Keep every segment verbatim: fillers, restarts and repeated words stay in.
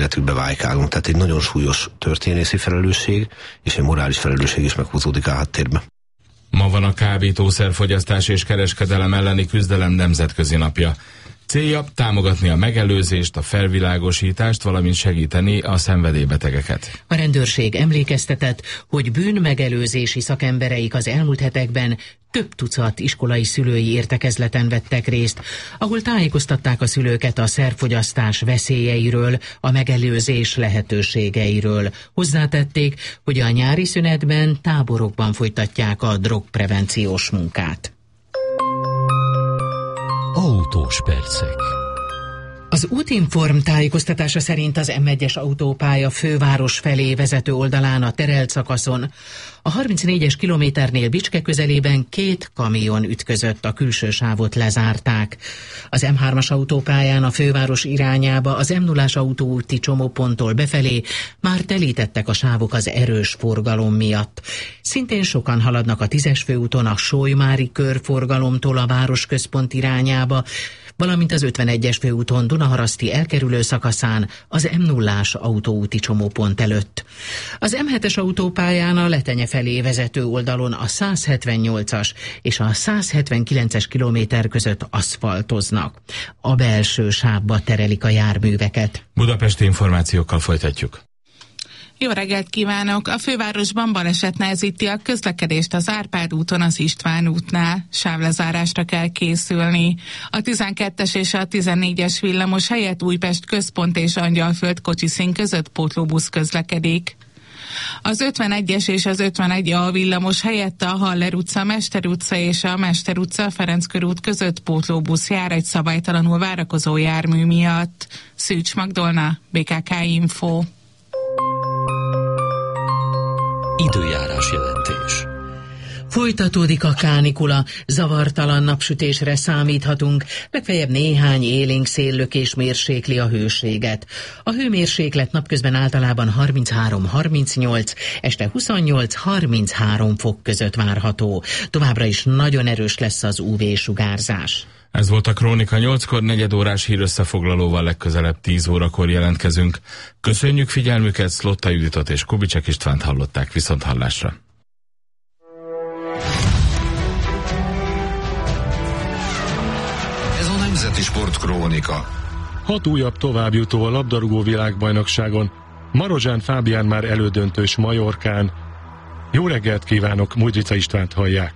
betűbe vájkálunk. Tehát egy nagyon súlyos történészi felelősség, és egy morális felelősség is meghúzódik a háttérbe. Ma van a kábítószerfogyasztás és kereskedelem elleni küzdelem nemzetközi napja. Célja támogatni a megelőzést, a felvilágosítást, valamint segíteni a szenvedélybetegeket. A rendőrség emlékeztetett, hogy bűnmegelőzési szakembereik az elmúlt hetekben több tucat iskolai szülői értekezleten vettek részt, ahol tájékoztatták a szülőket a szerfogyasztás veszélyeiről, a megelőzés lehetőségeiről. Hozzátették, hogy a nyári szünetben táborokban folytatják a drogprevenciós munkát. Autós percek. Az Útinform tájékoztatása szerint az M egyes autópálya főváros felé vezető oldalán a terelt szakaszon a harmincnégyes kilométernél Bicske közelében két kamion ütközött, a külső sávot lezárták. Az M hármas autópályán a főváros irányába az M nullás autóúti csomóponttól befelé már telítettek a sávok az erős forgalom miatt. Szintén sokan haladnak a tízes főúton a Solymári körforgalomtól a városközpont irányába, valamint az ötvenegyes főúton Dunaharaszti elkerülő szakaszán az M nullás autóúti csomópont előtt. Az M hetes autópályán a Letenye felé vezető oldalon a száz hetvennyolcas és a száz hetvenkilences kilométer között aszfaltoznak. A belső sávba terelik a járműveket. Budapesti információkkal folytatjuk. Jó reggelt kívánok! A fővárosban baleset nehezíti a közlekedést az Árpád úton, az István útnál. Sávlezárásra kell készülni. A tizenkettes és a tizennégyes villamos helyett Újpest központ és Angyalföld kocsiszín között pótlóbusz közlekedik. Az ötvenegyes és az ötvenegy A villamos helyett a Haller utca, Mester utca és a Mester utca, Ferenc körút között pótlóbusz jár egy szabálytalanul várakozó jármű miatt. Szűcs Magdolna, bé ká ká Info. Időjárás jelentés. Folytatódik a kánikula, zavartalan napsütésre számíthatunk, legfeljebb néhány élénk széllökés mérsékli a hőséget. A hőmérséklet napközben általában harminchárom harmincnyolc, este huszonnyolc harminchárom fok között várható. Továbbra is nagyon erős lesz az ú vé-sugárzás. Ez volt a Krónika, nyolckor negyed órás hírösszefoglalóval legközelebb tíz órakor jelentkezünk. Köszönjük figyelmüket, Szlotta Juditot és Kubicek Istvánt hallották, viszont hallásra. Ez a Nemzeti Sport Krónika. Hat újabb továbbjutó a labdarúgó világbajnokságon. Marozsán Fábián már elődöntős Majorkán. Jó reggelt kívánok, Mújdzica Istvánt hallják.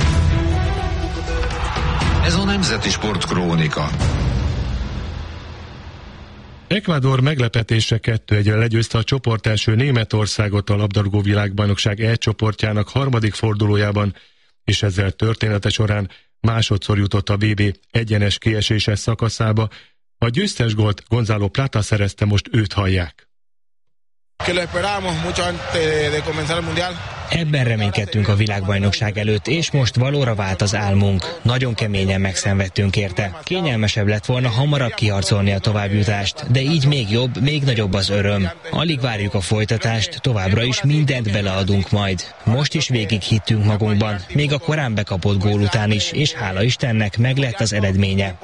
Ez a Nemzeti Sport Krónika. Ecuador meglepetése kettő egyre legyőzte a csoportelső Németországot a labdarúgó világbajnokság E csoportjának harmadik fordulójában, és ezzel története során másodszor jutott a vé bé egyenes kieséses szakaszába. A győztes gólt Gonzalo Plata szerezte, most őt hallják. Ebben reménykedtünk a világbajnokság előtt, és most valóra vált az álmunk. Nagyon keményen megszenvedtünk érte. Kényelmesebb lett volna hamarabb kiharcolni a továbbjutást, de így még jobb, még nagyobb az öröm. Alig várjuk a folytatást, továbbra is mindent beleadunk majd. Most is végig hittünk magunkban, még a korán bekapott gól után is, és hála Istennek meg lett az eredménye.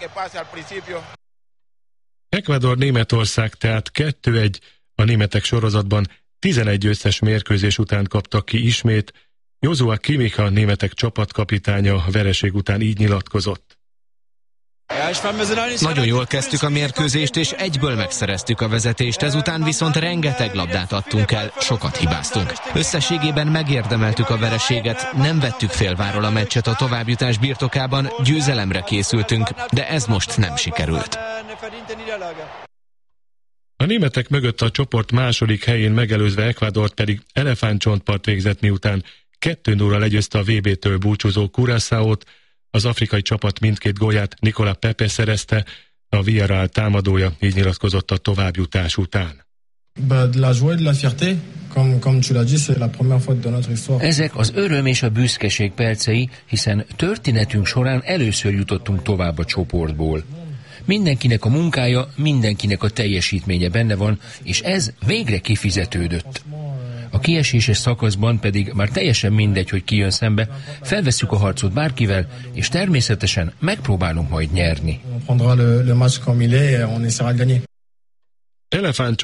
Ecuador Németország tehát kettő egy. A németek sorozatban tizenegy összes mérkőzés után kaptak ki ismét. Joshua Kimmich, a németek csapatkapitánya, a vereség után így nyilatkozott. Nagyon jól kezdtük a mérkőzést, és egyből megszereztük a vezetést, ezután viszont rengeteg labdát adtunk el, sokat hibáztunk. Összességében megérdemeltük a vereséget, nem vettük félváról a meccset a továbbjutás birtokában, győzelemre készültünk, de ez most nem sikerült. A németek mögött a csoport második helyén megelőzve Ecuadort pedig elefántcsontpart végzett, miután kettő nulla legyőzte a vé bé-től búcsúzó Curaçaót. Az afrikai csapat mindkét gólját Nicolas Pepe szerezte, a Villarreal támadója így nyilatkozott a továbbjutás után. Ezek az öröm és a büszkeség percei, hiszen történetünk során először jutottunk tovább a csoportból. Mindenkinek a munkája, mindenkinek a teljesítménye benne van, és ez végre kifizetődött. A kieséses szakaszban pedig már teljesen mindegy, hogy ki jön szembe, felvesszük a harcot bárkivel, és természetesen megpróbálunk majd nyerni. elefánt